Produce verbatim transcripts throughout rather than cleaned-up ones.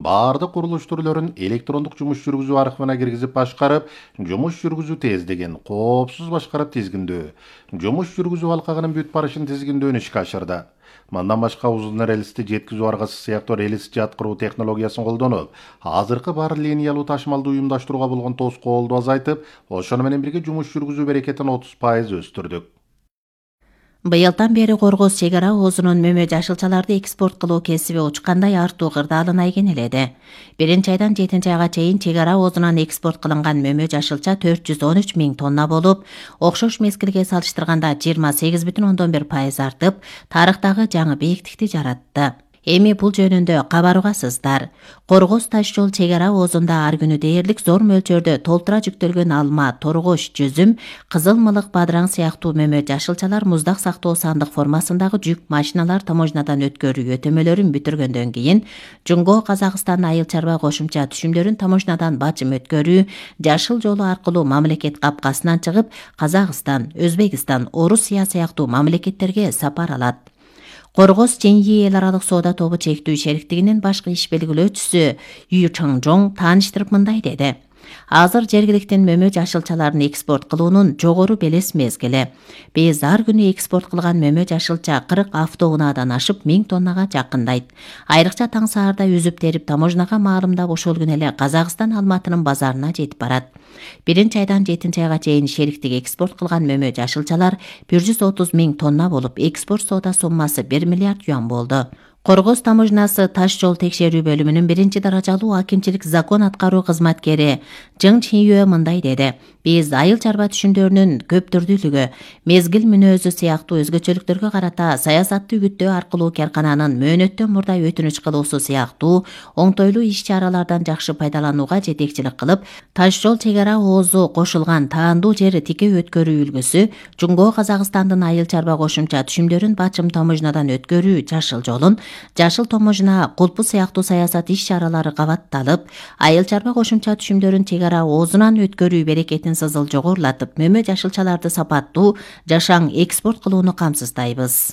баардык курулуш түрлөрүн электрондук жумуш жүргүзүү аркыбына киргизип башкарып, жумуш жүргүзүү тездигин, коопсуз башкарып тизгиндөө, жумуш жүргүзүү алкагынын бүт барышын тизгиндөөнү ишке ашырды. Мындан башка узун рельсти жеткизүү аргасы сыяктуу рельс жаткыруу технологиясын колдонуп, азыркы бар линиялуу ташымалды уюмдаштырууга болгон тоскоолду азайтып, ошону менен бирге жумуш жүргүзүү берекетин отуз пайыз өстүрдүк. Быйылдан бери Коргоз чек ара оозунун мөмө жашылчаларды экспорт кылуу кесиби учкандай артуу кырдаалына ийгенеледи. Биринчи айдан жетинчи айга чейин чек ара оозунан экспорт кылынган мөмө жашылча төрт жүз он үч миң тонна болуп, окшош мезгилге салыштырганда жыйырма сегиз бүтүн ондон бир пайыз артып, тарыхтагы жаңы бийиктикти жаратты. Эми бул жөнүндө кабар угасыздар. Коргоз таш жол чек ара оозунда ар күнү дээрлик зор мөлчөрдө толтура жүктөлгөн алма, торгош, жүзүм, кызыл мылык, бадыраң сыяктуу мөмө жашылчалар муздак сактоо сандык формасындагы жүк машиналар таможнядан өткөрүү өтөмөлөрүн бүтүргөндөн кийин Жумго Казакстан айыл чарба кошумча түшүмдөрүн таможнядан бачым өткөрүү жашыл жолу аркылуу мамлекет капкасынан чыгып, Казакстан, Өзбекстан, Орусия сыяктуу мамлекеттерге сапар алат. Коргоз Ченьи эл аралык соода тобу чектүү шериктигинин башкы иш белгилөөчүсү Yu Changzhong тааныштырып мындай деди. Азыр жергиликтин мөмө жашылчаларын экспорт кылуунун жогору белес мезгили. Биз ар күнү экспорт кылган мөмө жашылча кырк автоунаадан ашып миң тоннага жакындайт. Айрыкча таң саарда үзүп терип таможняга маалымдап ошол күнү эле Казакстан Алматынын базарына жетип барат. Биринчи айдан жетинчи айга чейин шериктик экспорт кылган мөмө жашылчалар бир жүз отуз миң тонна болуп, экспорт соода суммасы бир миллиард юан болду. Коргоз таможнясы таш жол текшерүү бөлүмүнүн биринчи даражалуу акимчилик закон аткаруу кызматкери Жың Чиньюэ мындай деди. Биз айыл чарба түшүмдөрүнүн көптүрдүүлүгү, мезгил мүнөзү сыяктуу өзгөчөлүктөргө карата саясатты үгүттөө аркылуу каркананын мөөнөттөн мурда өтүнүч кылуусу сыяктуу оңтойлуу иш-чаралардан жакшы пайдаланууга жетекчилик кылып, таш жол чек ара оозу кошулган таандуу жер тике өткөрүү үлгүсү, Жумго Казакстандын айыл чарба кошумча түшүмдөрүн бачым таможнядан өткөрүү жашыл жолун, жашыл таможня кулпу сыяктуу саясат иш-чаралары кабатталып, айыл чарба кошумча түшүмдөрүн чек ара оозунан өткөрүү берекетин сызыл жогорулатып, мөмө жашылчаларды сапаттуу, жашаң экспорт кылууну камсыздайбыз.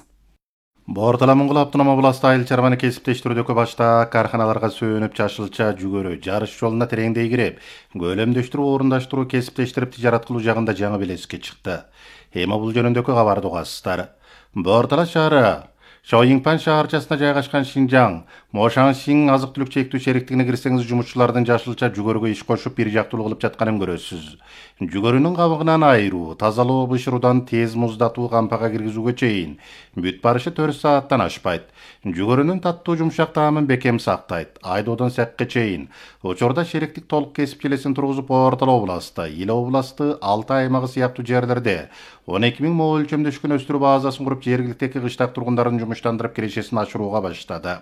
Бортала Моңгол автономия областы айыл чарбаны кесиптештирүүдөгү башта карханаларга сөөнүп жашылча жүгөрү жарыш жолуна тереңдей кирип, көлөмдөштүрүү, орундаштыруу, кесиптештирип тижарат кылуу жагында жаңы белеске чыкты. Эми бул жөнүндөгү кабарды угасыздар. Бортала шаары Шоуиңпан шаарчасына жайгашкан Шинжаң, Мошаңшин азык-түлүк чектүү шериктигине кирсеңиз, жумушчулардын жашылча жүгөрүгө иш кошуп бир жактуу кылып жатканын көрөсүз. Жүгөрүнүн кабыгынан айыруу, тазалоо, бышыруудан тез муздатуу, кампага киргизүүгө чейин бүт барышы төрт сааттан ашпайт. Жүгөрүнүн таттуу жумшак таамын бекем сактайт. Айдоодон сакка чейин. Учурда шериктик толук кесип желесин тургузуп, Бортала областы, Ил областы, Алтай аймагы сыяктуу жерлерде он эки миң мо өлчөмдөшкөн өстүрүү базасын куруп, жергиликтеги кыштак тургундарын жумуштандырып кирешесин ашырууга баштады.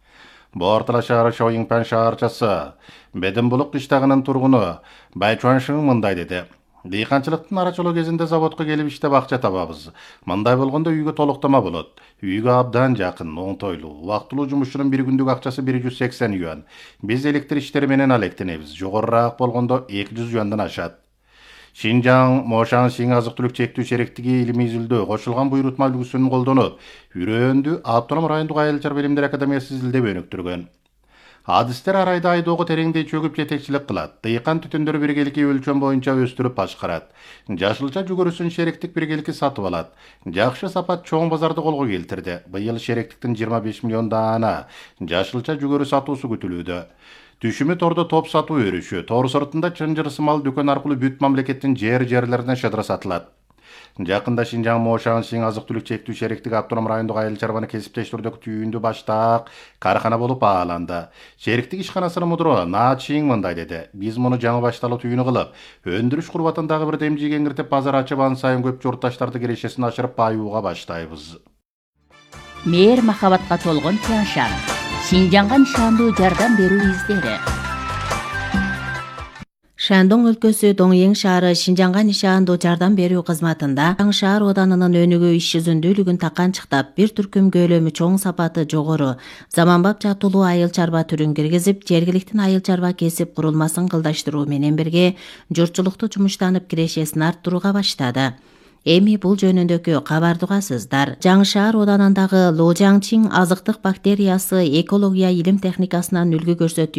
Бортала шаары Шоуиңпан шаарчасы Беденбулук кыштагынын тургуну Байчуаншың мындай деди. Дыйканчылыктын арачылоо кезинде заводко келип иштеп акча табабыз. Мындай болгондо үйгө толуктама болот. Үйгө абдан жакын, оңтойлуу. Убактылуу жумушчунун бир күндүк акчасы бир жүз сексен юан. Биз электр иштери менен алектенебиз. Жогорураак болгондо эки жүз юандан ашат. Шинжаң, Мошаңшин азык-түлүк чектүү шериктиги илимий изилдөө кошулган буйрутма үлгүсүн колдонуп, Үрөөндү автоном райондук айыл чарба билимдер академиясы изилдеп өнүктүргөн. Адистер ар айда айдоого тереңдей чөгүп жетекчилик кылат. Дыйкан түтүндөрү биргелики өлчөм боюнча өстүрүп башкарат. Жашылча жүгөрүсүн шериктик биргелики сатып алат. Жакшы сапат чоң базарды колго келтирди. Быйыл шериктиктин жыйырма беш миллион даана жашылча жүгөрү сатуусу күтүлүүдө. Түшүмү тордо топ сатуу өрүшү, тор сыртында чынжырсымал дүкөн аркылуу бүт мамлекеттин жер-жерлерине шыдыр сатылат. Жакында Шинжаң, Мошаңшин азык-түлүк чектүү шериктиги автоном райондук айыл чарбаны кесиптештирүүдөгү түйүндү баштаак кархана болуп бааланды. Шериктик ишканасынын мудуру Наачиң мындай деди. Биз муну жаңы башталуу түйүнү кылып, өндүрүш курбатын дагы бир демжиге кеңиртип, базар ачып, ан сайын көп журтташтарды кирешесин ашырып баюуга баштайбыз. Мээр махабатка толгон Тяншан. Шинжаңга нишандуу жардам берүү издери. Шандong өлкөсү Доңьең шаары Шинжаңга нишандуу жардам берүү кызматында Аң шаар оданынын өнүгүү иш жүзүндүүлүгүн таканчыктап, бир түркүм көлөмү чоң, сапаты жогору, заманбап жатуулуу айыл чарба түрүн киргизип, жергиликтин айыл чарба кесип курулмасын кылдаштыруу менен бирге журтчулукту жумуштанып кирешесин арттырууга баштады. Эми бул жөнүндөгү кабарды угасыздар. Жаңшаар оданындагы Ложаңчиң азыктык бактериясы экология илим техникасынан үлгү көрсөтүү